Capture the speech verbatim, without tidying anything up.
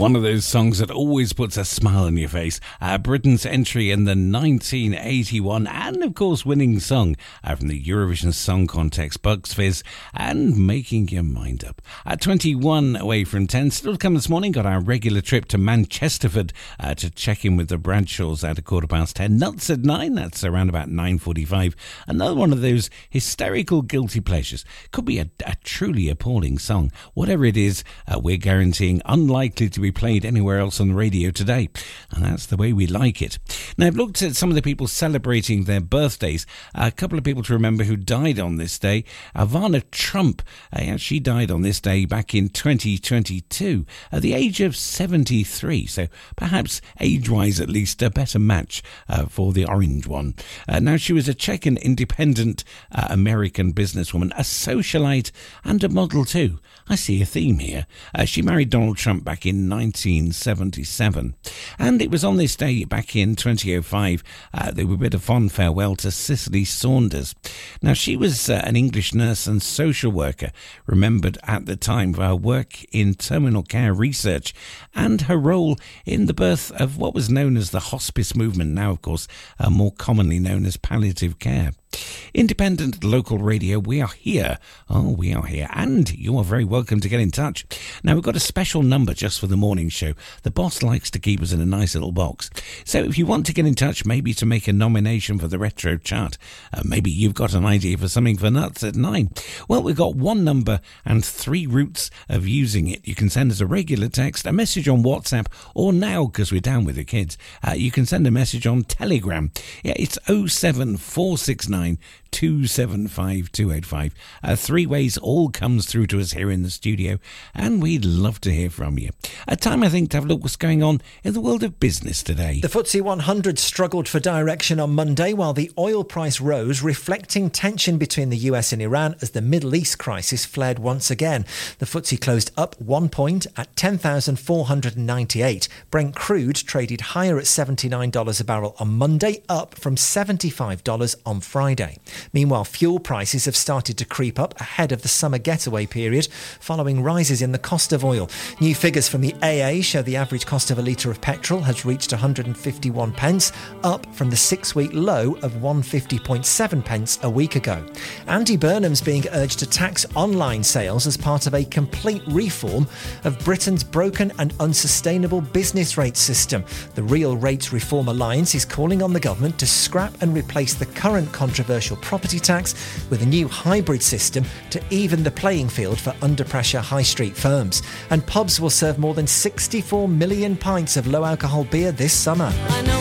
One of those songs that always puts a smile on your face. Uh, Britain's entry in the nineteen eighty-one and, of course, winning song uh, from the Eurovision Song Contest, Bucks Fizz, and Making Your Mind Up. At twenty-one away from ten, still to come this morning, got our regular trip to Manchesterford uh, to check in with the Bradshaws at a quarter past ten. Nuts at nine, that's around about nine forty-five. Another one of those hysterical guilty pleasures. Could be a, a truly appalling song. Whatever it is, uh, we're guaranteeing unlikely to be played anywhere else on the radio today, and that's the way we like it. Now, I've looked at some of the people celebrating their birthdays. A couple of people to remember who died on this day. Ivana Trump, uh, yeah, she died on this day back in twenty twenty-two at the age of seventy-three, so perhaps age-wise at least a better match uh, for the orange one. Uh, now, she was a Czech and independent uh, American businesswoman, a socialite and a model too. I see a theme here. Uh, she married Donald Trump back in nineteen seventy-seven. And it was on this day back in twenty oh five uh, that we bid a fond farewell to Cicely Saunders. Now, she was uh, an English nurse and social worker, remembered at the time for her work in terminal care research and her role in the birth of what was known as the hospice movement, now, of course, uh, more commonly known as palliative care. Independent local radio, we are here. Oh, we are here. And you are very welcome to get in touch. Now, we've got a special number just for the morning show. The boss likes to keep us in a nice little box. So if you want to get in touch, maybe to make a nomination for the retro chart, uh, maybe you've got an idea for something for Nuts at nine. Well, we've got one number and three routes of using it. You can send us a regular text, a message on WhatsApp, or now, because we're down with the kids, uh, you can send a message on Telegram. Yeah, it's oh seven four six nine two seven five two eight five. Uh, three ways all comes through to us here in the studio, and we'd love to hear from you. A time, I think, to have a look what's going on in the world of business today. The F T S E one hundred struggled for direction on Monday while the oil price rose, reflecting tension between the U S and Iran as the Middle East crisis flared once again. The F T S E closed up one point at ten thousand four hundred ninety-eight. Brent crude traded higher at seventy-nine dollars a barrel on Monday, up from seventy-five dollars on Friday. Meanwhile, fuel prices have started to creep up ahead of the summer getaway period, following rises in the cost of oil. New figures from the A A show the average cost of a litre of petrol has reached one hundred fifty-one pence, up from the six-week low of one hundred fifty point seven pence a week ago. Andy Burnham's being urged to tax online sales as part of a complete reform of Britain's broken and unsustainable business rates system. The Real Rates Reform Alliance is calling on the government to scrap and replace the current controversial property tax with a new hybrid system to even the playing field for under-pressure high street firms. And pubs will serve more than sixty-four million pints of low-alcohol beer this summer. I know